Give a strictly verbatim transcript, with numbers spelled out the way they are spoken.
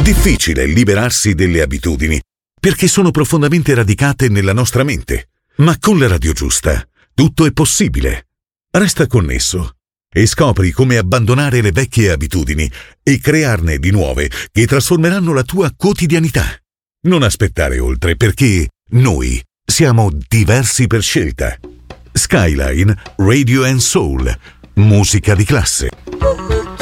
difficile liberarsi delle abitudini perché sono profondamente radicate nella nostra mente. Ma con la radio giusta tutto è possibile. Resta connesso e scopri come abbandonare le vecchie abitudini e crearne di nuove che trasformeranno la tua quotidianità. Non aspettare oltre, perché noi siamo diversi per scelta. Skyline Radio and Soul, musica di classe.